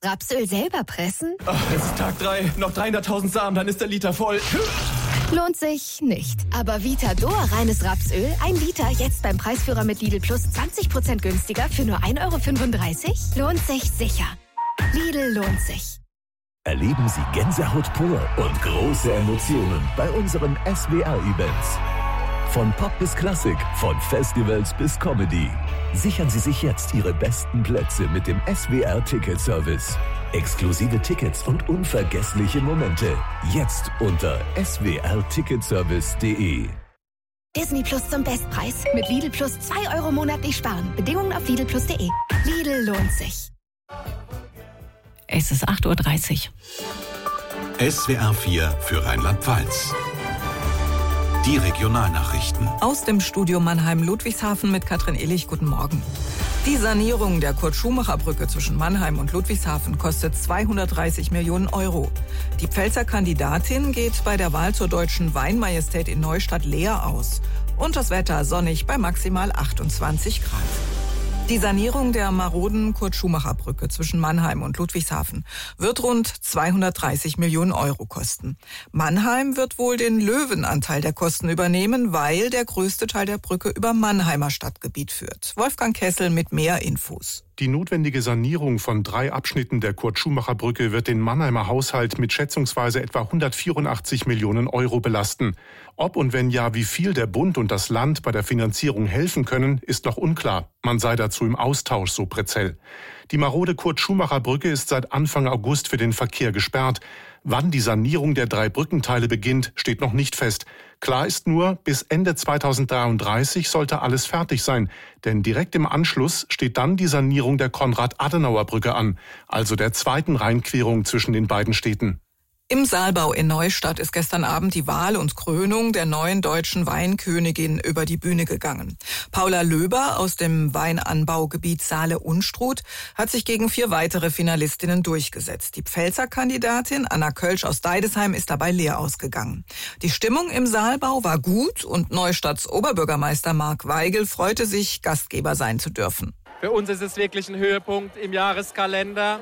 Rapsöl selber pressen? Ach, es ist Tag 3, noch 300.000 Samen, dann ist der Liter voll. Lohnt sich nicht. Aber Vitador reines Rapsöl, 1 Liter, jetzt beim Preisführer mit Lidl Plus 20% günstiger für nur 1,35 €? Lohnt sich sicher. Lidl lohnt sich. Erleben Sie Gänsehaut pur und große Emotionen bei unseren SWR-Events. Von Pop bis Klassik, von Festivals bis Comedy. Sichern Sie sich jetzt Ihre besten Plätze mit dem SWR-Ticket-Service. Exklusive Tickets und unvergessliche Momente. Jetzt unter swrticketservice.de. Disney Plus zum Bestpreis. Mit Lidl Plus 2 € monatlich sparen. Bedingungen auf lidlplus.de. Lidl lohnt sich. Es ist 8:30 Uhr. SWR 4 für Rheinland-Pfalz. Die Regionalnachrichten. Aus dem Studio Mannheim-Ludwigshafen mit Katrin Illich. Guten Morgen. Die Sanierung der Kurt-Schumacher-Brücke zwischen Mannheim und Ludwigshafen kostet 230 Millionen €. Die Pfälzer Kandidatin geht bei der Wahl zur Deutschen Weinmajestät in Neustadt leer aus. Und das Wetter sonnig bei maximal 28 Grad. Die Sanierung der maroden Kurt-Schumacher-Brücke zwischen Mannheim und Ludwigshafen wird rund 230 Millionen € kosten. Mannheim wird wohl den Löwenanteil der Kosten übernehmen, weil der größte Teil der Brücke über Mannheimer Stadtgebiet führt. Wolfgang Kessel mit mehr Infos. Die notwendige Sanierung von 3 Abschnitten der Kurt-Schumacher-Brücke wird den Mannheimer Haushalt mit schätzungsweise etwa 184 Millionen € belasten. Ob und wenn ja, wie viel der Bund und das Land bei der Finanzierung helfen können, ist noch unklar. Man sei dazu im Austausch, so Prezell. Die marode Kurt-Schumacher-Brücke ist seit Anfang August für den Verkehr gesperrt. Wann die Sanierung der 3 Brückenteile beginnt, steht noch nicht fest. Klar ist nur, bis Ende 2033 sollte alles fertig sein. Denn direkt im Anschluss steht dann die Sanierung der Konrad-Adenauer-Brücke an, also der zweiten Rheinquerung zwischen den beiden Städten. Im Saalbau in Neustadt ist gestern Abend die Wahl und Krönung der neuen deutschen Weinkönigin über die Bühne gegangen. Paula Löber aus dem Weinanbaugebiet Saale-Unstrut hat sich gegen 4 weitere Finalistinnen durchgesetzt. Die Pfälzer Kandidatin Anna Kölsch aus Deidesheim ist dabei leer ausgegangen. Die Stimmung im Saalbau war gut und Neustadts Oberbürgermeister Marc Weigel freute sich, Gastgeber sein zu dürfen. Für uns ist es wirklich ein Höhepunkt im Jahreskalender.